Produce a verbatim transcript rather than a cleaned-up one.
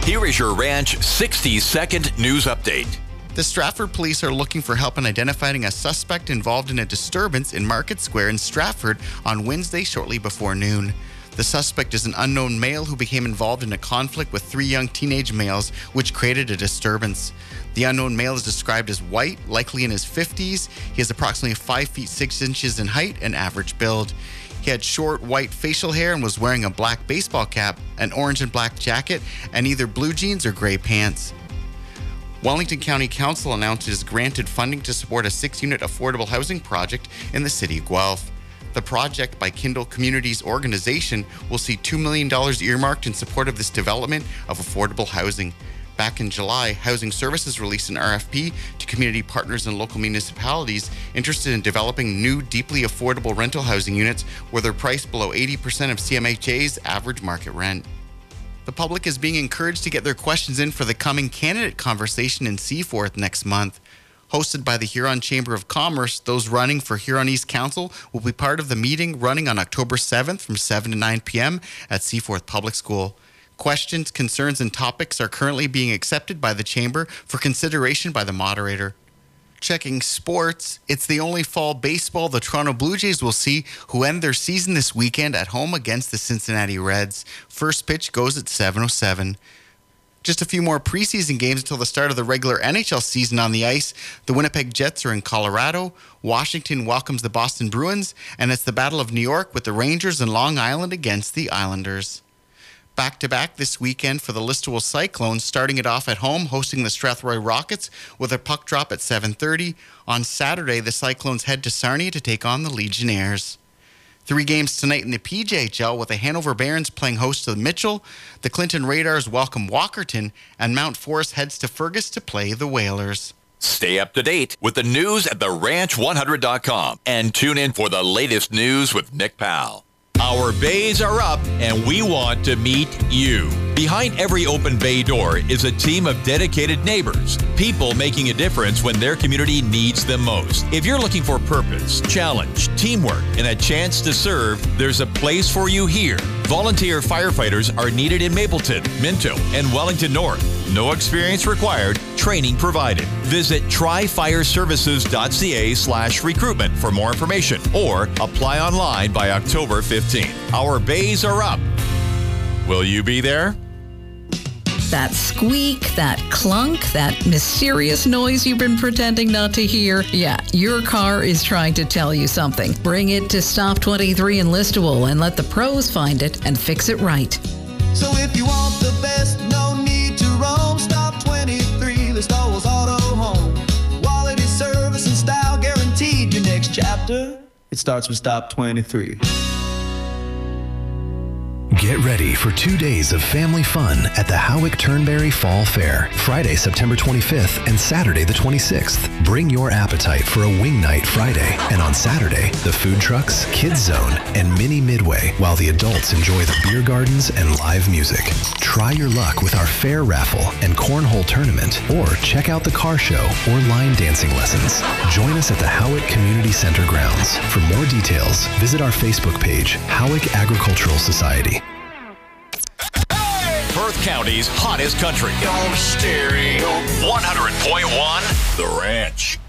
Here is your Ranch sixty second news update. The Stratford police are looking for help in identifying a suspect involved in a disturbance in Market Square in Stratford on Wednesday shortly before noon. The suspect is an unknown male who became involved in a conflict with three young teenage males, which created a disturbance. The unknown male is described as white, likely in his fifties. He is approximately five feet six inches in height and average build. He had short white facial hair and was wearing a black baseball cap, an orange and black jacket, and either blue jeans or gray pants. Wellington County Council announced it has granted funding to support a six-unit affordable housing project in the city of Guelph. The project by Kindle Communities organization will see two million dollars earmarked in support of this development of affordable housing. Back in July, Housing Services released an R F P to community partners and local municipalities interested in developing new, deeply affordable rental housing units where they're priced below eighty percent of C M H A's average market rent. The public is being encouraged to get their questions in for the coming candidate conversation in Seaforth next month. Hosted by the Huron Chamber of Commerce, those running for Huron East Council will be part of the meeting running on October seventh from seven to nine p.m. at Seaforth Public School. Questions, concerns, and topics are currently being accepted by the Chamber for consideration by the moderator. Checking sports, it's the only fall baseball the Toronto Blue Jays will see, who end their season this weekend at home against the Cincinnati Reds. First pitch goes at seven oh seven. Just a few more preseason games until the start of the regular N H L season on the ice. The Winnipeg Jets are in Colorado. Washington welcomes the Boston Bruins, and it's the Battle of New York with the Rangers and Long Island against the Islanders. Back-to-back this weekend for the Listowel Cyclones, starting it off at home, hosting the Strathroy Rockets with a puck drop at seven thirty. On Saturday, the Cyclones head to Sarnia to take on the Legionnaires. Three games tonight in the P J H L with the Hanover Barons playing host to the Mitchell. The Clinton Radars welcome Walkerton, and Mount Forest heads to Fergus to play the Whalers. Stay up to date with the news at the ranch one hundred dot com and tune in for the latest news with Nick Powell. Our bays are up, and we want to meet you. Behind every open bay door is a team of dedicated neighbors, people making a difference when their community needs them most. If you're looking for purpose, challenge, teamwork, and a chance to serve, there's a place for you here. Volunteer firefighters are needed in Mapleton, Minto, and Wellington North. No experience required, training provided. Visit try fire services dot c a slash recruitment for more information or apply online by October fifteenth. Our bays are up. Will you be there? That squeak, that clunk, that mysterious noise you've been pretending not to hear. Yeah, your car is trying to tell you something. Bring it to Stop twenty-three in Listowel and let the pros find it and fix it right. So if you want the best, no need to roam. Stop twenty-three, Listowel's Auto Home. Quality service and style guaranteed. Your next chapter, it starts with Stop twenty-three. Get ready for two days of family fun at the Howick Turnberry Fall Fair, Friday, September twenty-fifth and Saturday the twenty-sixth. Bring your appetite for a wing night Friday, and on Saturday, the food trucks, kids zone, and mini midway, while the adults enjoy the beer gardens and live music. Try your luck with our fair raffle and cornhole tournament, or check out the car show or line dancing lessons. Join us at the Howick Community Center grounds. For more details, visit our Facebook page, Howick Agricultural Society. Perth County's hottest country. On stereo. one hundred point one The Ranch.